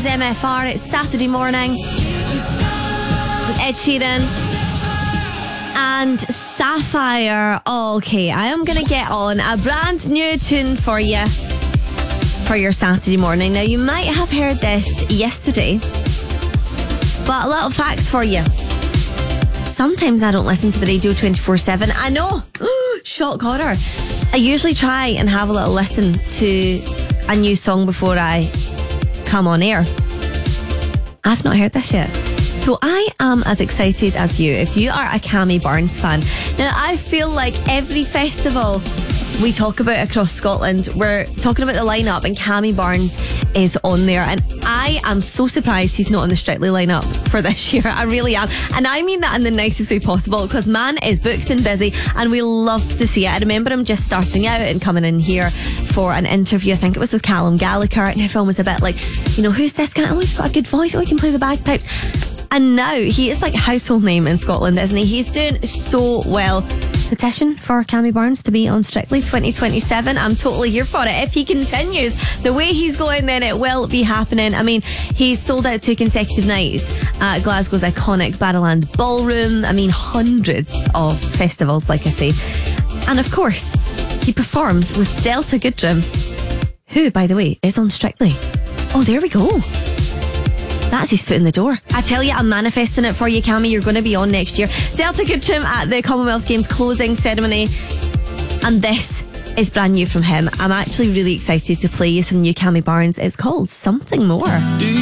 is MFR. It's Saturday morning with Ed Sheeran and Sapphire. Okay, I am going to get on a brand new tune for you for your Saturday morning. Now, you might have heard this yesterday, but a little fact for you. Sometimes I don't listen to the radio 24/7. I know. Shock horror. I usually try and have a little listen to a new song before I come on air. I've not heard this yet. So I am as excited as you if you are a Cammy Barnes fan. Now, I feel like every festival we talk about across Scotland, we're talking about the lineup and Cammy Barnes is on there, and I am so surprised he's not on the Strictly lineup for this year. I really am, and I mean that in the nicest way possible, because man is booked and busy and we love to see it. I remember him just starting out and coming in here for an interview. I think it was with Callum Gallagher, and everyone was a bit like, you know, who's this guy? Oh, he's got a good voice. Oh, he can play the bagpipes. And now he is like a household name in Scotland, isn't he? He's doing so well. Petition for Cammy Barnes to be on Strictly 2027. I'm totally here for it. If he continues the way he's going, then it will be happening. I mean, he's sold out 2 consecutive nights at Glasgow's iconic Barrowland Ballroom. I mean, hundreds of festivals, like I say. And of course, he performed with Delta Goodrem, who, by the way, is on Strictly. Oh, there we go. That's his foot in the door. I tell you, I'm manifesting it for you, Cammy. You're going to be on next year. Delta Goodrem at the Commonwealth Games closing ceremony. And this is brand new from him. I'm actually really excited to play you some new Cammy Barnes. It's called Something More.